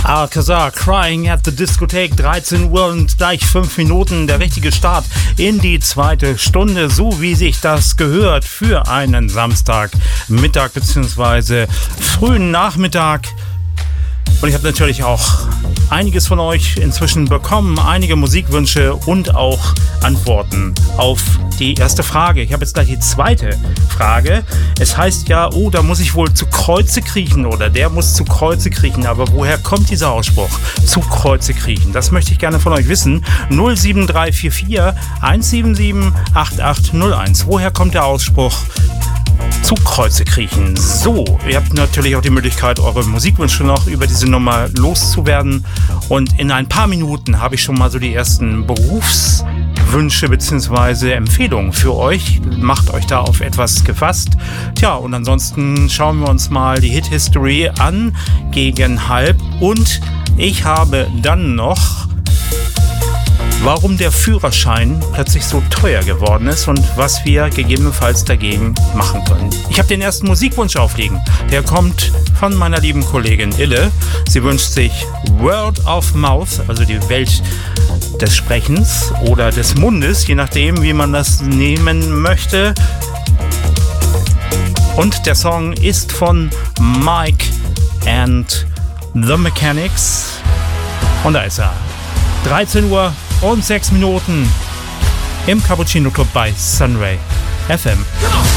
Alcazar, Crying at the Discotheque, 13 Uhr und gleich 5 Minuten, der richtige Start in die zweite Stunde, so wie sich das gehört für einen Samstagmittag bzw. frühen Nachmittag. Und ich habe natürlich auch einiges von euch inzwischen bekommen, einige Musikwünsche und auch Antworten auf die erste Frage. Ich habe jetzt gleich die zweite Frage. Es heißt ja, oh, da muss ich wohl zu Kreuze kriechen oder der muss zu Kreuze kriechen. Aber woher kommt dieser Ausspruch? Zu Kreuze kriechen. Das möchte ich gerne von euch wissen. 07344 177 8801. Woher kommt der Ausspruch? Zu Kreuze kriechen. So, ihr habt natürlich auch die Möglichkeit, eure Musikwünsche noch über diese Nummer loszuwerden. Und in ein paar Minuten habe ich schon mal so die ersten Berufswünsche bzw. Empfehlungen für euch. Macht euch da auf etwas gefasst. Tja, und ansonsten schauen wir uns mal die Hit-History an gegen halb. Und ich habe dann noch, warum der Führerschein plötzlich so teuer geworden ist und was wir gegebenenfalls dagegen machen können. Ich habe den ersten Musikwunsch aufliegen. Der kommt von meiner lieben Kollegin Ille. Sie wünscht sich Word of Mouth, also die Welt des Sprechens oder des Mundes, je nachdem, wie man das nehmen möchte. Und der Song ist von Mike and the Mechanics. Und da ist er. 13 Uhr und 6 Minuten im Cappuccino Club bei Sunray FM.